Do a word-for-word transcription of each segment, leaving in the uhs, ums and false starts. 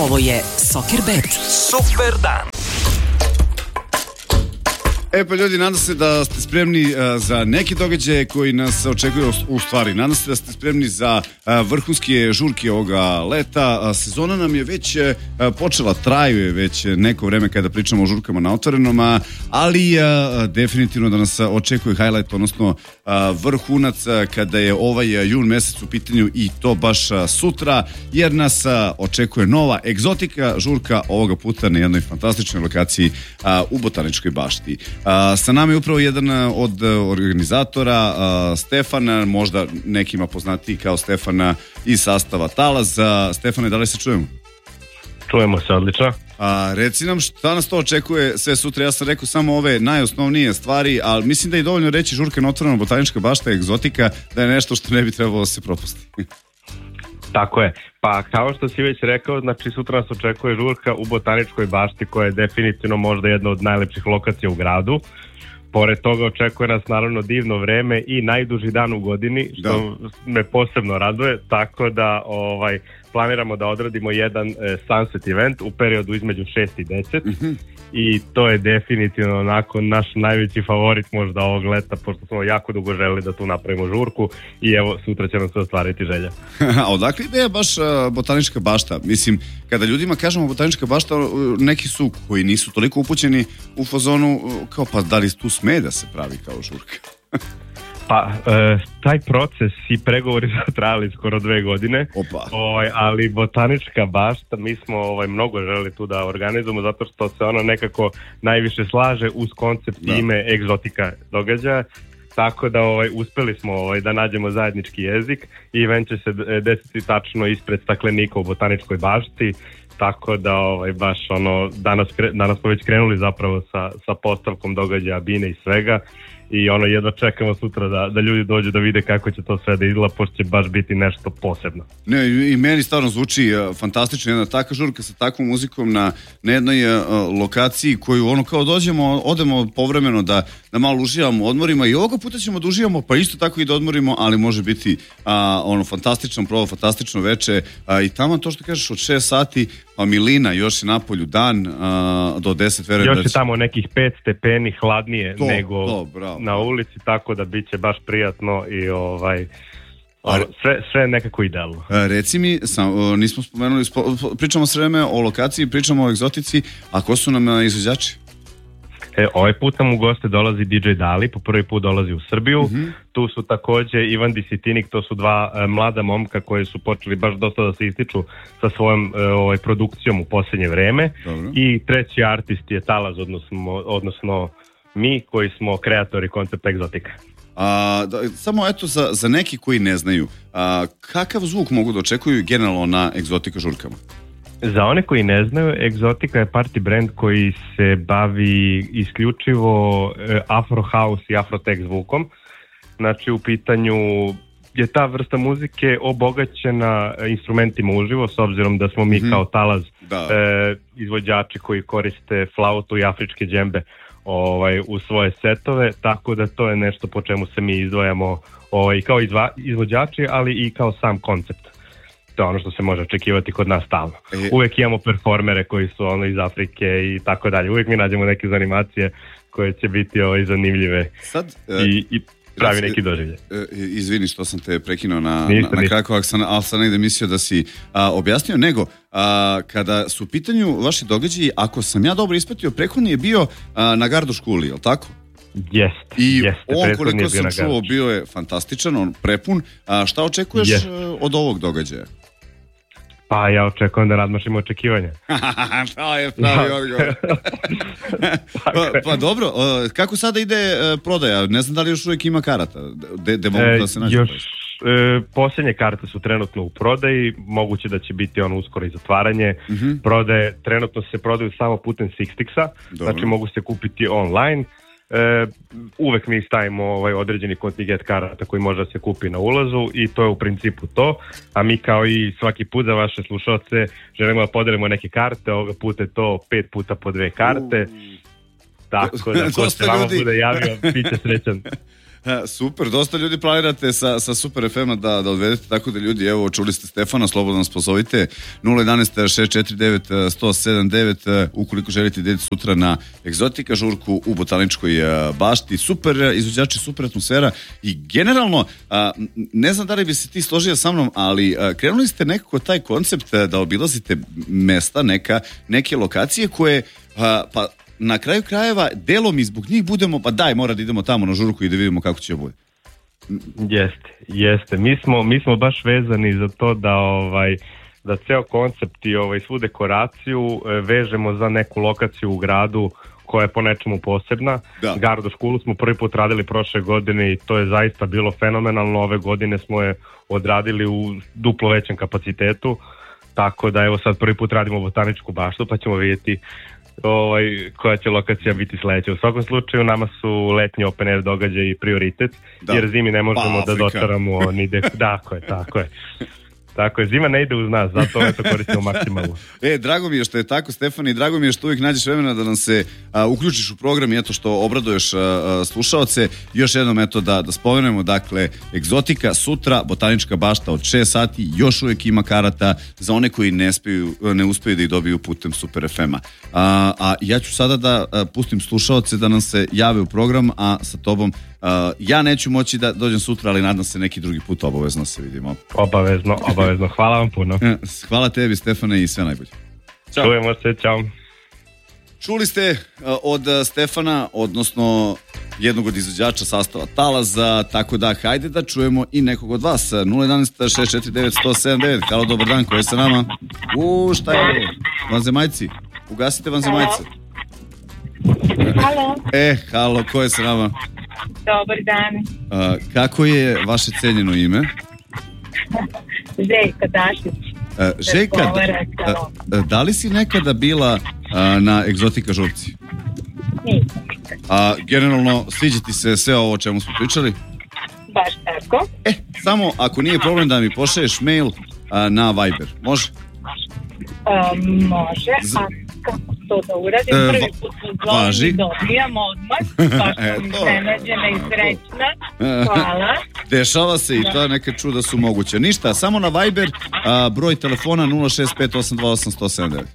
Ovo je Soccerbet. Super dan. E pa ljudi, nadam se da ste spremni uh, za neke događaje koji nas očekuju, u stvari, nadam se da ste spremni za uh, vrhunske žurke ovoga leta. Uh, sezona nam je već uh, počela, traju je već neko vreme kada pričamo o žurkama na otvorenom, uh, ali uh, definitivno da nas očekuje highlight, odnosno uh, vrhunac uh, kada je ovaj uh, jun mesec u pitanju i to baš uh, sutra, jer nas uh, očekuje nova egzotika žurka, ovoga puta na jednoj fantastičnoj lokaciji uh, u Botaničkoj bašti. Uh, sa nama je upravo jedan od organizatora, uh, Stefan, možda nekima poznatiji kao Stefan iz sastava Talas. Uh, Stefane, da li se čujemo? Čujemo se, odlično. A, reci nam šta nas to očekuje sve sutra. Ja sam rekao samo ove najosnovnije stvari, ali mislim da je dovoljno reći žurka na otvorenom, Botanička bašta, egzotika, da je nešto što ne bi trebalo da se propusti. Tako je. Pa kao što si već rekao, znači sutra nas očekuje žurka u Botaničkoj bašti, koja je definitivno možda jedna od najlepših lokacija u gradu. Pored toga očekuje nas naravno divno vreme i najduži dan u godini, što da. me posebno raduje, tako da ovaj planiramo da odradimo jedan e, sunset event u periodu između šest i deset mm-hmm. i to je definitivno onako naš najveći favorit možda ovog leta, pošto smo jako dugo želeli da tu napravimo žurku i evo sutra će nam se ostvariti želja. A odakle ideja baš uh, Botanička bašta? Mislim, kada ljudima kažemo Botanička bašta, neki su koji nisu toliko upućeni u fazonu, kao pa da li tu sme da se pravi kao žurka? Pa, e, taj proces i pregovori su trajali skoro dve godine, ovaj, ali Botanička bašta, mi smo ovaj, mnogo želeli tu da organizujemo, zato što se ono nekako najviše slaže uz koncept da. ime egzotika događaja, tako da ovaj, uspeli smo ovaj, da nađemo zajednički jezik i event će se desiti tačno ispred staklenika u Botaničkoj bašti, tako da ovaj, baš ono, danas, danas smo već krenuli zapravo sa, sa postavkom događaja, bine i svega. I ono, jedva čekamo sutra da, da ljudi dođu da vide kako će to sve da izgleda, pošto će baš biti nešto posebno. Ne, i meni stvarno zvuči uh, fantastično, jedna taka žurka sa takvom muzikom na, na jednoj uh, lokaciji koju ono kao dođemo, odemo povremeno da, da malo uživamo odmorima i ovoga puta ćemo da uživamo, pa isto tako i da odmorimo, ali može biti uh, ono fantastično provo, fantastično veče uh, i tamo to što kažeš od šest sati, pa milina, još je napolju dan uh, do deset verujem. Još je tamo nekih pet stepeni hladnije to, nego to, na ulici, tako da bit će baš prijatno i ovaj ono, sve, sve nekako idealno. Reci mi, sam, nismo spomenuli, pričamo sve vreme o lokaciji, pričamo o egzotici, a ko su nam izvođači? E, ovaj put nam u goste dolazi D J Dali, po prvi put dolazi u Srbiju, mm-hmm. tu su takođe Ivan Disitinik, to su dva e, mlada momka koji su počeli baš dosta da se ističu sa svojom e, ovaj, produkcijom u posljednje vreme. Dobro. I treći artist je Talaz, odnosno, odnosno mi koji smo kreatori koncepta egzotika. A, da, samo eto za, za neki koji ne znaju, a, kakav zvuk mogu da očekuju generalno na egzotika žurkama? Za one koji ne znaju, Egzotika je party brand koji se bavi isključivo afro house i afro tech zvukom. Znači u pitanju je ta vrsta muzike obogaćena instrumentima uživo, s obzirom da smo mi mm-hmm. kao Talaz e, izvođači koji koriste flautu i afričke džembe ovaj, u svoje setove, tako da to je nešto po čemu se mi izdvajamo ovaj, kao izva, izvođači, ali i kao sam koncept. To je ono što se može očekivati kod nas stalno. E... Uvek imamo performere koji su ono iz Afrike i tako dalje. Uvek mi nađemo neke animacije koje će biti ovaj, zanimljive. Sad, e... i, i pravi neki doživljaj. Izvini što sam te prekinuo na, ništa, na, na kratko, ali sam, ali sam negde mislio da si a, objasnio, nego a, kada su u pitanju vaši događaji, ako sam ja dobro ispratio, prethodni je bio a, na Gardu školi, je li tako? Jest, I jeste, on, koliko sam čuo, bio je fantastičan, on prepun. A šta očekuješ jest. od ovog događaja? Pa ja očekujem da nadmašimo očekivanja. To je pravi odgovor. pa, pa dobro, kako sada ide prodaja? Ne znam da li još uvijek ima karata? De, de mogu da se nađe? Još e, posljednje karte su trenutno u prodaji, moguće da će biti ono uskoro i zatvaranje. Mm-hmm. Prodaje, trenutno se prodaju samo putem Sixtixa, znači mogu se kupiti online. E, uvek mi stavimo ovaj određeni kontingent karata koji može da se kupi na ulazu i to je u principu to, a mi kao i svaki put za vaše slušalce želimo da podelimo neke karte, ovoga puta je to pet puta po dve karte, tako da ko se vama bude javio, bit će srećan. Super, dosta ljudi planirate sa, sa Super ef ema da, da odvedete, tako da ljudi, evo, čuli ste Stefana, slobodno nas pozovite, nula jedanaest šest četiri devet jedan sedam sedam devet, ukoliko želite da idete sutra na Egzotika žurku u Botaničkoj bašti. Super izvođači, super atmosfera i generalno, ne znam da li bi se ti složio sa mnom, ali krenuli ste nekako taj koncept da obilazite mesta, neka, neke lokacije koje, pa na kraju krajeva, delom i zbog njih budemo, pa daj, mora da idemo tamo na žurku i da vidimo kako će bude. Jeste, jeste. Mi smo, mi smo baš vezani za to da ovaj da ceo koncept i ovaj svu dekoraciju vežemo za neku lokaciju u gradu koja je po nečemu posebna. Da. Gardo školu smo prvi put radili prošle godine i to je zaista bilo fenomenalno. Ove godine smo je odradili u duplo većem kapacitetu, tako da evo sad prvi put radimo Botaničku baštu, pa ćemo vidjeti ovaj, koja će lokacija biti sledeća. U svakom slučaju nama su letnji open air događaji prioritet, da. Jer zimi ne možemo pa, da dotaramo ni de... Tako je, tako je. Tako je, zima ne ide uz nas, zato eto koristimo maksimalno. E, drago mi je što je tako, Stefan, i drago mi je što uvijek nađeš vremena da nam se a, uključiš u program i eto što obraduješ a, a, slušaoce. Još jednom eto da, da spomenemo, dakle, Egzotika sutra, Botanička bašta od šest sati, još uvijek ima karata za one koji ne, spiju, ne uspeju da ih dobiju putem Super ef ema. A, a ja ću sada da a, pustim slušaoce da nam se jave u program, a sa tobom Uh, ja neću moći da dođem sutra, ali nadam se neki drugi put obavezno se vidimo. Obavezno, obavezno. Hvala vam puno. Hvala tebi, Stefane, i sve najbolje. Ćao. Čujemo se, čao. Čuli ste uh, od uh, Stefana, odnosno jednog od izvođača sastava Talaza, tako da hajde da čujemo i nekog od vas. nula jedanaest šest četiri devet jedan sedam devet. Halo, dobar dan, ko je sa nama? Uuu, šta je ovo? Vanzemajci? Ugasite vanzemajce. Halo. E, halo, ko je sa nama? Dobar dan. A, kako je vaše cenjeno ime? Željka Dašić. A, Željka, da, a, da li si nekada bila a, na Egzotika žurci? Nisam. A generalno, sviđa ti se sve ovo o čemu smo pričali? Baš tako. E, samo ako nije problem da mi pošalješ mail a, na Viber, može? A, može, Z... a kako to da uradim? E, Prvi put uzvolim i dobijam odmah, baš sam iznenađena i srećna. Hvala. Dešava se i to neke čuda su moguće. Ništa, samo na Viber, a, broj telefona nula šest pet osam dva osam jedan sedam devet.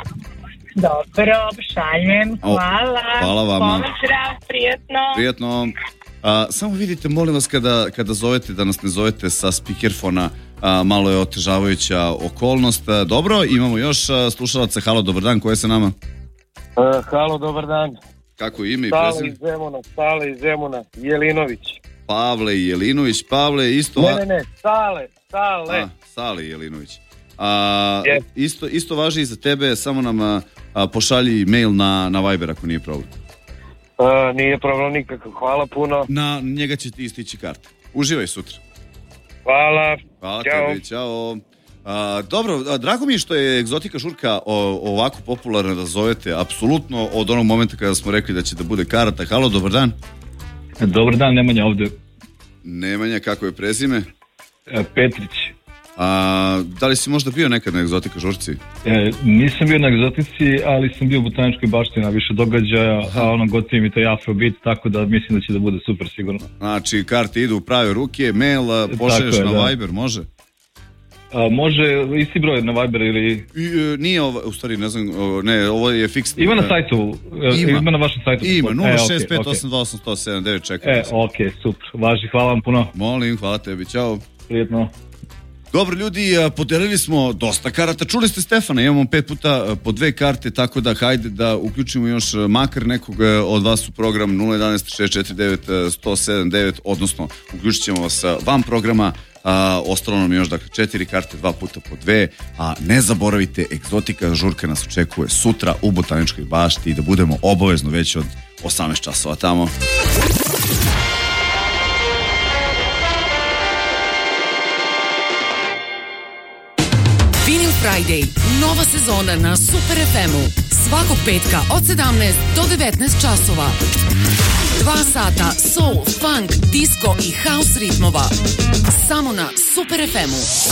Dobro, šaljem, hvala. O, hvala vama. Pozdrav, prijetno. Prijetno. A, samo vidite, molim vas, kada, kada zovete, da nas ne zovete sa speakerfona, a, malo je otežavajuća okolnost. A, dobro, imamo još a, slušalaca. Halo, dobar dan, ko je sa nama? Uh, halo, dobar dan. Kako ime i Stale prezime? iz Zemuna, Stale iz Zemuna, Jelinović. Pavle Jelinović, Pavle isto... Ne, ne, ne, Stale, Stale. A, Stale Jelinović. A, yes. isto, isto važi i za tebe, samo nam a, a, pošalji mail na, na Viber ako nije problem. Uh, nije problem nikakav, hvala puno. Na njega će ti istići karta. Uživaj sutra. Hvala. Hvala Ćao. tebi, čao. A, dobro, a, drago mi je što je Egzotika žurka o, ovako popularna da zovete, apsolutno od onog momenta kada smo rekli da će da bude karata. Halo, dobar dan. Dobar dan, Nemanja ovde. Nemanja, kako je prezime? E, Petrić. A, da li si možda bio nekad na Egzotika žurci? E, nisam bio na Egzotici, ali sam bio u Botaničkoj bašti na više događaja, a ono gotovo mi to je afrobeat, tako da mislim da će da bude super sigurno. Znači, karte idu u prave ruke, mail pošalješ na da. Viber, može? A, može, isti broj na Viber ili... I, e, nije ovo, u stvari, ne znam, o, ne, ovo je fiksno. Ima na sajtu, ima, ima na vašem sajtu. Ima, nula šest pet osam dva osam jedan sedam devet, čekaj. E, okej, okay, super, važi, hvala vam puno. Molim, hvala tebi, čao. Prijetno. Dobro ljudi, podelili smo dosta karata, čuli ste Stefana, imamo pet puta po dve karte, tako da hajde da uključimo još makar nekog od vas u program nula jedanaest šest četiri devet jedan sedam devet, odnosno uključit ćemo vas van programa, a, ostalo nam još dakle četiri karte, dva puta po dve, a ne zaboravite, Egzotika žurka nas očekuje sutra u Botaničkoj bašti i da budemo obavezno već od osamnaest časova tamo. Friday, nova sezona na Super ef emu. Svakog petka od sedamnaest do devetnaest časova. Dva sata soul, funk, disco i house ritmova. Samo na Super ef emu.